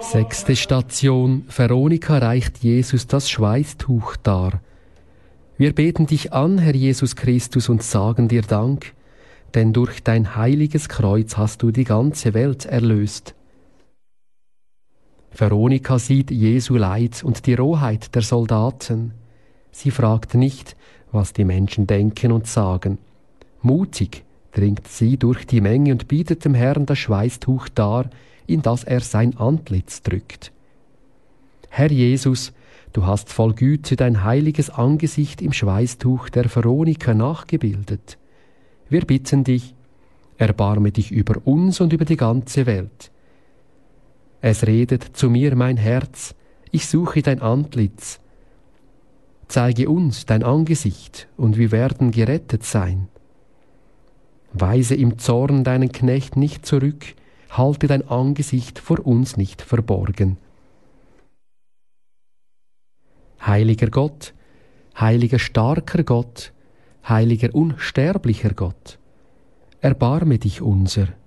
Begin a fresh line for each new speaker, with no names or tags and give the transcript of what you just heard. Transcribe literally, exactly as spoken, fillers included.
Sechste Station. Veronika reicht Jesus das Schweißtuch dar. Wir beten dich an, Herr Jesus Christus, und sagen dir Dank, denn durch dein heiliges Kreuz hast du die ganze Welt erlöst. Veronika sieht Jesu Leid und die Rohheit der Soldaten. Sie fragt nicht, was die Menschen denken und sagen. Mutig dringt sie durch die Menge und bietet dem Herrn das Schweißtuch dar, in das er sein Antlitz drückt. Herr Jesus, du hast voll Güte dein heiliges Angesicht im Schweißtuch der Veronika nachgebildet. Wir bitten dich, erbarme dich über uns und über die ganze Welt. Es redet zu mir mein Herz, ich suche dein Antlitz. Zeige uns dein Angesicht, und wir werden gerettet sein. Weise im Zorn deinen Knecht nicht zurück, halte dein Angesicht vor uns nicht verborgen. Heiliger Gott, heiliger starker Gott, heiliger unsterblicher Gott, erbarme dich unser.